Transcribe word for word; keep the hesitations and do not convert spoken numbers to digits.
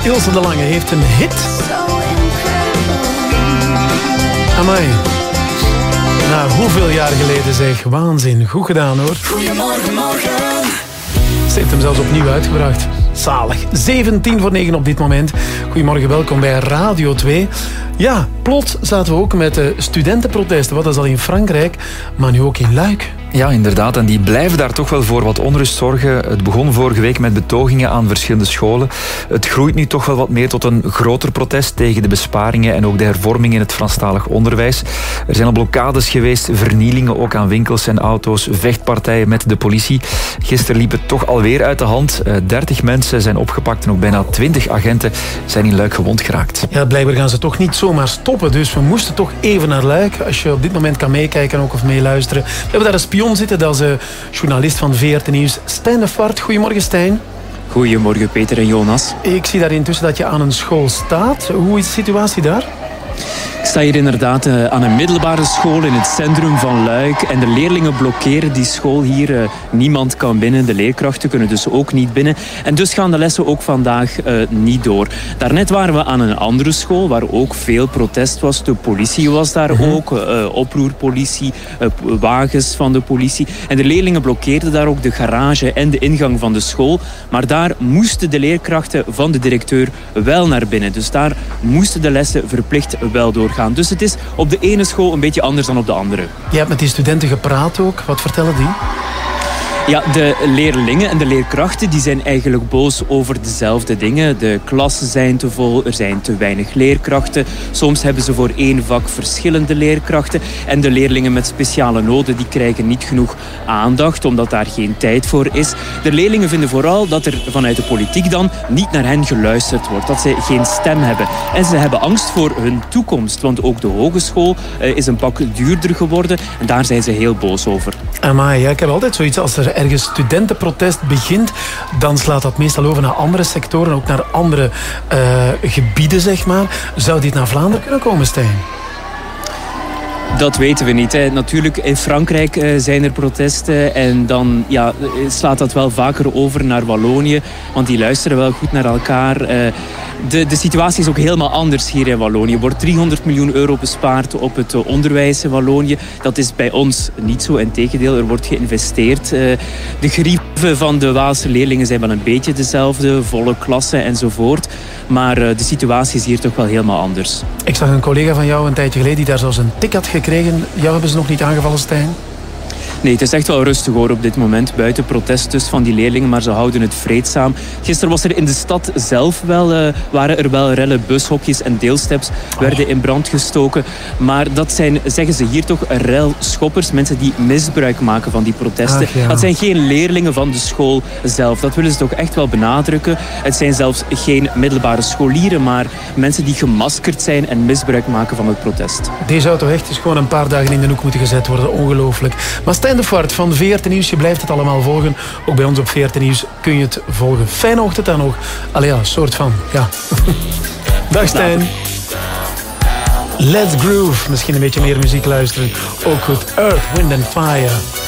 Ilse de Lange heeft een hit. Amai. Nou, hoeveel jaar geleden zeg. Waanzin. Goed gedaan hoor. Goedemorgen, morgen. Ze heeft hem zelfs opnieuw uitgebracht. Zalig. zeventien voor negen op dit moment. Goedemorgen, welkom bij Radio twee. Ja, plots zaten we ook met de studentenprotesten. Wat is al in Frankrijk, maar nu ook in Luik. Ja, inderdaad. En die blijven daar toch wel voor wat onrust zorgen. Het begon vorige week met betogingen aan verschillende scholen. Het groeit nu toch wel wat meer tot een groter protest tegen de besparingen en ook de hervorming in het Franstalig onderwijs. Er zijn al blokkades geweest, vernielingen ook aan winkels en auto's, vechtpartijen met de politie. Gisteren liep het toch alweer uit de hand. dertig mensen zijn opgepakt en ook bijna twintig agenten zijn in Luik gewond geraakt. Ja, blijkbaar gaan ze toch niet zomaar stoppen. Dus we moesten toch even naar Luik. Als je op dit moment kan meekijken ook of meeluisteren. We hebben daar een spion zitten, dat is de journalist van V R T Nieuws, Stijn de Vaart. Goedemorgen, Stijn. Goedemorgen, Peter en Jonas. Ik zie daar intussen dat je aan een school staat. Hoe is de situatie daar? Ik sta hier inderdaad uh, aan een middelbare school in het centrum van Luik. En de leerlingen blokkeren die school hier. Uh, niemand kan binnen. De leerkrachten kunnen dus ook niet binnen. En dus gaan de lessen ook vandaag uh, niet door. Daarnet waren we aan een andere school waar ook veel protest was. De politie was daar mm-hmm. ook. Uh, oproerpolitie, uh, wagens van de politie. En de leerlingen blokkeerden daar ook de garage en de ingang van de school. Maar daar moesten de leerkrachten van de directeur wel naar binnen. Dus daar moesten de lessen verplicht wel doorgaan. Dus het is op de ene school een beetje anders dan op de andere. Je hebt met die studenten gepraat ook. Wat vertellen die? Ja, de leerlingen en de leerkrachten die zijn eigenlijk boos over dezelfde dingen. De klassen zijn te vol, er zijn te weinig leerkrachten. Soms hebben ze voor één vak verschillende leerkrachten. En de leerlingen met speciale noden die krijgen niet genoeg aandacht, omdat daar geen tijd voor is. De leerlingen vinden vooral dat er vanuit de politiek dan niet naar hen geluisterd wordt. Dat ze geen stem hebben. En ze hebben angst voor hun toekomst. Want ook de hogeschool is een pak duurder geworden. En daar zijn ze heel boos over. Amai, ja, ik heb altijd zoiets als er ergens studentenprotest begint, dan slaat dat meestal over naar andere sectoren, ook naar andere uh, gebieden, zeg maar. Zou dit naar Vlaanderen kunnen komen, Stijn? Dat weten we niet. Hè. Natuurlijk, in Frankrijk uh, zijn er protesten en dan ja, slaat dat wel vaker over naar Wallonië, want die luisteren wel goed naar elkaar. Uh, de, de situatie is ook helemaal anders hier in Wallonië. Er wordt driehonderd miljoen euro bespaard op het uh, onderwijs in Wallonië. Dat is bij ons niet zo. Integendeel, er wordt geïnvesteerd. Uh, de gerieven van de Waalse leerlingen zijn wel een beetje dezelfde, volle klassen enzovoort. Maar uh, de situatie is hier toch wel helemaal anders. Ik zag een collega van jou een tijdje geleden die daar zelfs een tik had gekregen. Jou hebben ze nog niet aangevallen, Stijn? Nee, het is echt wel rustig hoor op dit moment. Buiten protest dus van die leerlingen, maar ze houden het vreedzaam. Gisteren was er in de stad zelf wel, uh, waren er wel rellen, bushokjes en deelsteps werden in brand gestoken. Maar dat zijn, zeggen ze hier toch, relschoppers. Mensen die misbruik maken van die protesten. Ach, ja. Dat zijn geen leerlingen van de school zelf. Dat willen ze toch echt wel benadrukken. Het zijn zelfs geen middelbare scholieren, maar mensen die gemaskerd zijn en misbruik maken van het protest. Deze zou toch echt eens gewoon een paar dagen in de hoek moeten gezet worden. Ongelooflijk. Maar Stijn de Vaart van V R T Nieuws, je blijft het allemaal volgen. Ook bij ons op V R T Nieuws kun je het volgen. Fijne ochtend dan nog. Allee ja, soort van. Ja. Dag Stijn. Let's groove. Misschien een beetje meer muziek luisteren. Ook goed. Earth, Wind and Fire.